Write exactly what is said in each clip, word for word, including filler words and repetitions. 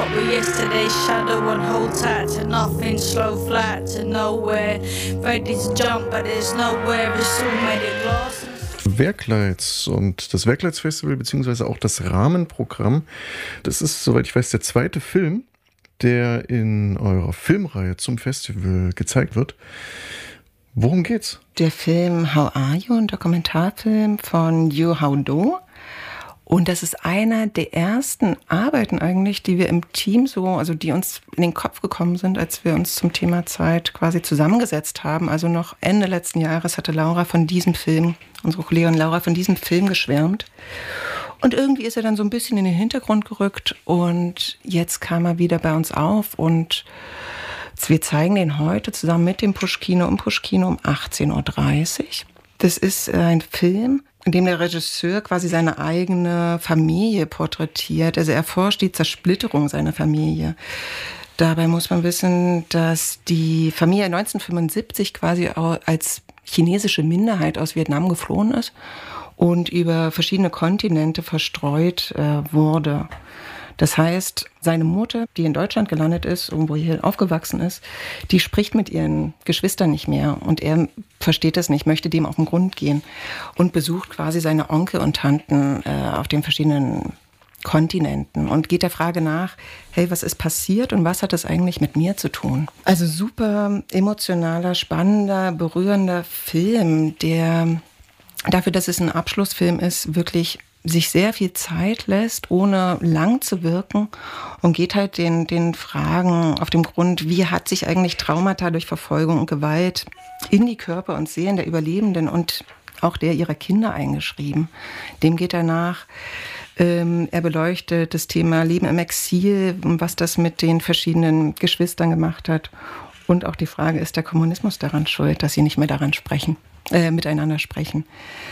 start with yesterday's shadow and hold tight to nothing, slow flight to nowhere. Ready to jump, but there's nowhere, it's all made of glass. Werkleids und das Werkleids-Festival beziehungsweise auch das Rahmenprogramm, das ist, soweit ich weiß, der zweite Film, der in eurer Filmreihe zum Festival gezeigt wird. Worum geht's? Der Film How Are You, ein Dokumentarfilm von Yu Hao Do. Und das ist einer der ersten Arbeiten eigentlich, die wir im Team so, also die uns in den Kopf gekommen sind, als wir uns zum Thema Zeit quasi zusammengesetzt haben. Also noch Ende letzten Jahres hatte Laura von diesem Film, unsere Kollegin Laura von diesem Film geschwärmt. Und irgendwie ist er dann so ein bisschen in den Hintergrund gerückt und jetzt kam er wieder bei uns auf und wir zeigen den heute zusammen mit dem Pushkino im Pushkino um achtzehn Uhr dreißig. Das ist ein Film, in dem der Regisseur quasi seine eigene Familie porträtiert. Also er erforscht die Zersplitterung seiner Familie. Dabei muss man wissen, dass die Familie neunzehnhundertfünfundsiebzig quasi als chinesische Minderheit aus Vietnam geflohen ist und über verschiedene Kontinente verstreut äh, wurde. Das heißt, seine Mutter, die in Deutschland gelandet ist, irgendwo hier aufgewachsen ist, die spricht mit ihren Geschwistern nicht mehr. Und er versteht das nicht, möchte dem auf den Grund gehen und besucht quasi seine Onkel und Tanten äh, auf den verschiedenen Kontinenten und geht der Frage nach, hey, was ist passiert und was hat das eigentlich mit mir zu tun? Also super emotionaler, spannender, berührender Film, der dafür, dass es ein Abschlussfilm ist, wirklich sich sehr viel Zeit lässt, ohne lang zu wirken und geht halt den, den Fragen auf dem Grund, wie hat sich eigentlich Traumata durch Verfolgung und Gewalt in die Körper und Seelen der Überlebenden und auch der ihrer Kinder eingeschrieben. Dem geht er nach. Ähm, er beleuchtet das Thema Leben im Exil, was das mit den verschiedenen Geschwistern gemacht hat. Und auch die Frage, ist der Kommunismus daran schuld, dass sie nicht mehr daran sprechen, äh, miteinander sprechen.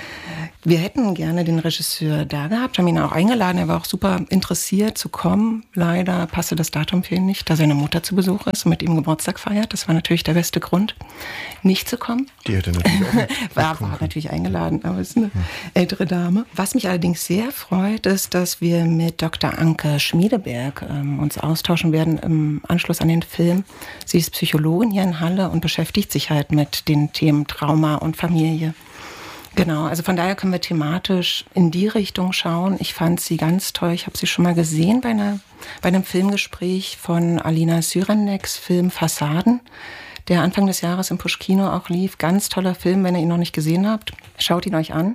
Wir hätten gerne den Regisseur da gehabt, haben ihn auch eingeladen. Er war auch super interessiert zu kommen. Leider passte das Datum für ihn nicht, da seine Mutter zu Besuch ist und mit ihm Geburtstag feiert. Das war natürlich der beste Grund, nicht zu kommen. Die hätte natürlich auch nicht war, war natürlich eingeladen, aber es ist eine ältere Dame. Was mich allerdings sehr freut, ist, dass wir mit Doktor Anke Schmiedeberg ähm, uns austauschen werden im Anschluss an den Film. Sie ist Psychologin hier in Halle und beschäftigt sich halt mit den Themen Trauma und Familie. Genau, also von daher können wir thematisch in die Richtung schauen. Ich fand sie ganz toll. Ich habe sie schon mal gesehen bei, einer, bei einem Filmgespräch von Alina Syraneks Film Fassaden, der Anfang des Jahres im Pushkino auch lief. Ganz toller Film, wenn ihr ihn noch nicht gesehen habt. Schaut ihn euch an.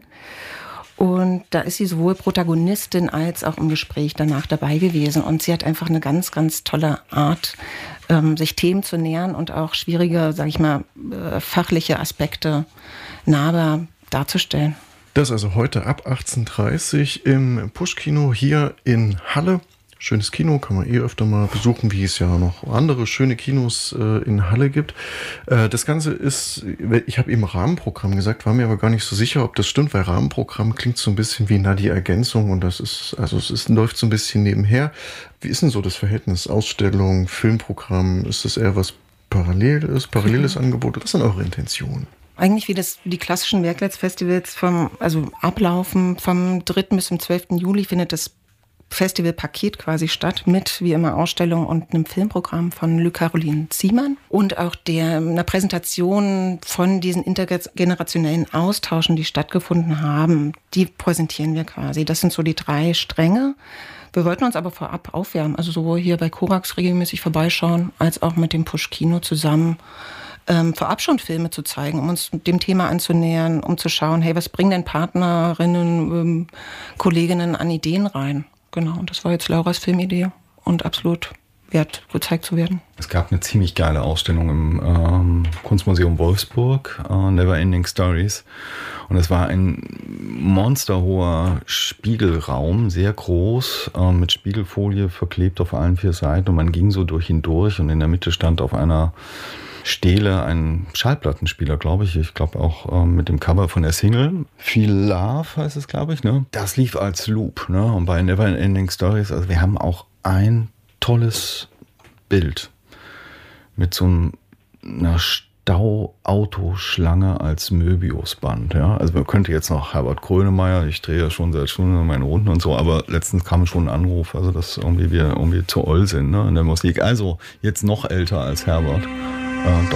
Und da ist sie sowohl Protagonistin als auch im Gespräch danach dabei gewesen. Und sie hat einfach eine ganz, ganz tolle Art, ähm, sich Themen zu nähern und auch schwierige, sag ich mal, äh, fachliche Aspekte nahbar darzustellen. Das also heute ab achtzehn Uhr dreißig im Pushkino hier in Halle. Schönes Kino, kann man eh öfter mal besuchen, wie es ja noch andere schöne Kinos äh, in Halle gibt. Äh, das Ganze ist, ich habe eben Rahmenprogramm gesagt, war mir aber gar nicht so sicher, ob das stimmt, weil Rahmenprogramm klingt so ein bisschen wie na die Ergänzung und das ist, also es ist, läuft so ein bisschen nebenher. Wie ist denn so das Verhältnis Ausstellung, Filmprogramm? Ist das eher was parallel ist, paralleles mhm. Angebot? Was sind eure Intentionen? Eigentlich wie das, die klassischen Werkleitz-Festivals vom, also ablaufen vom dritten bis zum zwölften Juli findet das Festivalpaket quasi statt mit, wie immer, Ausstellung und einem Filmprogramm von Lü Caroline Ziemann und auch der, einer Präsentation von diesen intergenerationellen Austauschen, die stattgefunden haben. Die präsentieren wir quasi. Das sind so die drei Stränge. Wir wollten uns aber vorab aufwärmen, also sowohl hier bei Korax regelmäßig vorbeischauen, als auch mit dem Pushkino zusammen Ähm, vorab schon Filme zu zeigen, um uns dem Thema anzunähern, um zu schauen, hey, was bringen denn Partnerinnen, ähm, Kolleginnen an Ideen rein? Genau, und das war jetzt Lauras Filmidee und absolut wert, gezeigt zu werden. Es gab eine ziemlich geile Ausstellung im ähm, Kunstmuseum Wolfsburg, äh, Never Ending Stories. Und es war ein monsterhoher Spiegelraum, sehr groß, äh, mit Spiegelfolie verklebt auf allen vier Seiten. Und man ging so durch ihn durch und in der Mitte stand auf einer Stele ein Schallplattenspieler, glaube ich. Ich glaube auch ähm, mit dem Cover von der Single. Feel Love heißt es, glaube ich. Ne? Das lief als Loop. Ne? Und bei Never Ending Stories, also wir haben auch ein tolles Bild mit so einer Stauautoschlange als Möbiusband. Ja? Also man könnte jetzt noch Herbert Grönemeyer, ich drehe ja schon seit Stunden meine Runden und so, aber letztens kam schon ein Anruf, also dass irgendwie wir irgendwie zu oll sind, ne, in der Musik. Also jetzt noch älter als Herbert. Äh,